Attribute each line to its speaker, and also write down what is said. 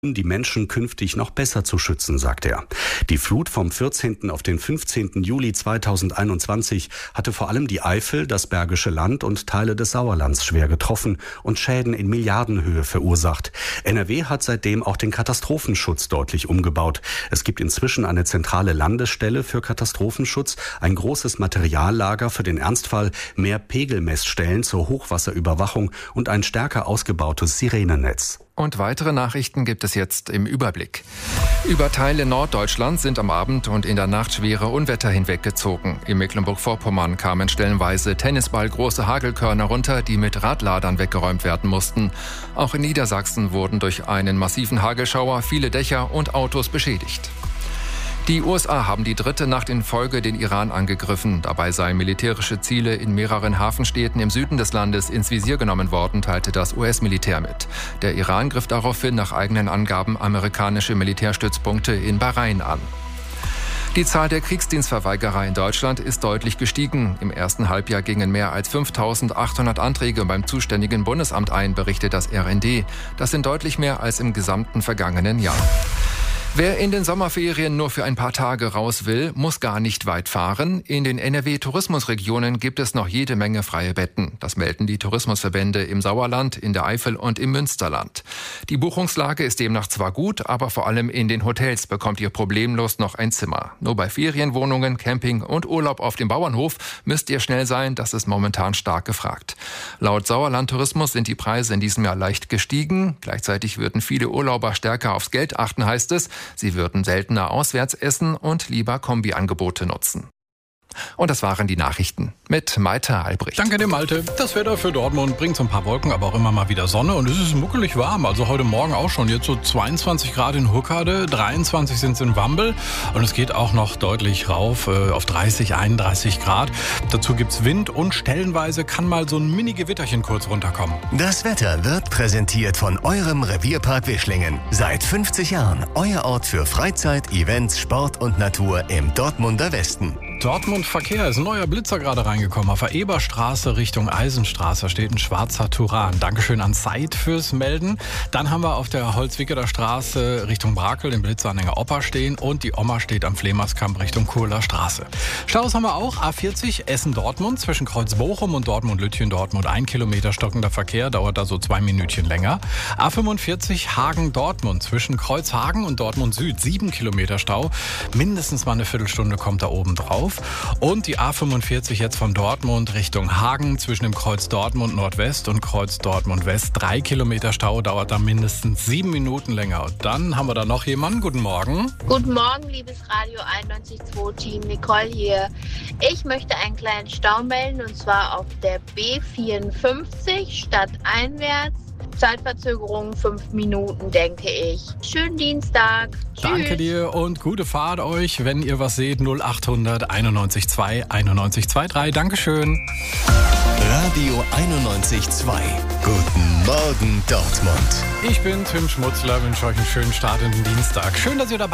Speaker 1: die Menschen künftig noch besser zu schützen, sagt er. Die Flut vom 14. auf den 15. Juli 2021 hatte vor allem die Eifel, das Bergische Land und Teile des Sauerlands schwer getroffen und Schäden in Milliardenhöhe verursacht. NRW hat seitdem auch den Katastrophenschutz deutlich umgebaut. Es gibt inzwischen eine zentrale Landesstelle für Katastrophenschutz, ein großes Materiallager für den Ernstfall, mehr Pegelmessstellen zur Hochwasserüberwachung und ein stärker ausgebautes Sirenennetz.
Speaker 2: Und weitere Nachrichten gibt es jetzt im Überblick. Über Teile Norddeutschlands sind am Abend und in der Nacht schwere Unwetter hinweggezogen. In Mecklenburg-Vorpommern kamen stellenweise tennisballgroße Hagelkörner runter, die mit Radladern weggeräumt werden mussten. Auch in Niedersachsen wurden durch einen massiven Hagelschauer viele Dächer und Autos beschädigt. Die USA haben die dritte Nacht in Folge den Iran angegriffen. Dabei seien militärische Ziele in mehreren Hafenstädten im Süden des Landes ins Visier genommen worden, teilte das US-Militär mit. Der Iran griff daraufhin nach eigenen Angaben amerikanische Militärstützpunkte in Bahrain an. Die Zahl der Kriegsdienstverweigerer in Deutschland ist deutlich gestiegen. Im ersten Halbjahr gingen mehr als 5.800 Anträge beim zuständigen Bundesamt ein, berichtet das RND. Das sind deutlich mehr als im gesamten vergangenen Jahr. Wer in den Sommerferien nur für ein paar Tage raus will, muss gar nicht weit fahren. In den NRW-Tourismusregionen gibt es noch jede Menge freie Betten. Das melden die Tourismusverbände im Sauerland, in der Eifel und im Münsterland. Die Buchungslage ist demnach zwar gut, aber vor allem in den Hotels bekommt ihr problemlos noch ein Zimmer. Nur bei Ferienwohnungen, Camping und Urlaub auf dem Bauernhof müsst ihr schnell sein, das ist momentan stark gefragt. Laut Sauerland-Tourismus sind die Preise in diesem Jahr leicht gestiegen. Gleichzeitig würden viele Urlauber stärker aufs Geld achten, heißt es. Sie würden seltener auswärts essen und lieber Kombiangebote nutzen. Und das waren die Nachrichten mit Malte Albrecht.
Speaker 3: Danke dir, Malte. Das Wetter für Dortmund bringt so ein paar Wolken, aber auch immer mal wieder Sonne. Und es ist muckelig warm. Also heute Morgen auch schon. Jetzt so 22 Grad in Huckade, 23 sind es in Wambel. Und es geht auch noch deutlich rauf auf 30, 31 Grad. Dazu gibt's Wind und stellenweise kann mal so ein Mini-Gewitterchen kurz runterkommen.
Speaker 4: Das Wetter wird präsentiert von eurem Revierpark Wischlingen. Seit 50 Jahren euer Ort für Freizeit, Events, Sport und Natur im Dortmunder Westen.
Speaker 3: Dortmund Verkehr, ist ein neuer Blitzer gerade reingekommen. Auf der Eberstraße Richtung Eisenstraße steht ein schwarzer Turan. Dankeschön an Zeit fürs Melden. Dann haben wir auf der Holzwickeler Straße Richtung Brakel den Blitzeranhänger Opa stehen und die Oma steht am Flemerskamp Richtung Kurler Straße. Staus haben wir auch. A40 Essen-Dortmund zwischen Kreuz-Bochum und Dortmund-Lütchen-Dortmund. 1 Kilometer stockender Verkehr, dauert da so 2 Minütchen länger. A45 Hagen-Dortmund zwischen Kreuzhagen und Dortmund Süd. 7 Kilometer Stau. Mindestens mal eine Viertelstunde kommt da oben drauf. Und die A45 jetzt von Dortmund Richtung Hagen zwischen dem Kreuz Dortmund Nordwest und Kreuz Dortmund West. 3 Kilometer Stau, dauert da mindestens 7 Minuten länger. Und dann haben wir da noch jemanden. Guten Morgen.
Speaker 5: Guten Morgen, liebes Radio 91.2 Team. Nicole hier. Ich möchte einen kleinen Stau melden und zwar auf der B54 stadteinwärts. Zeitverzögerung 5 Minuten, denke ich. Schönen Dienstag. Tschüss.
Speaker 3: Danke dir und gute Fahrt euch. Wenn ihr was seht, 0800 91 9123. Dankeschön.
Speaker 4: Radio 91.2. Guten Morgen, Dortmund.
Speaker 3: Ich bin Tim Schmutzler, wünsche euch einen schönen Start in den Dienstag. Schön, dass ihr dabei seid.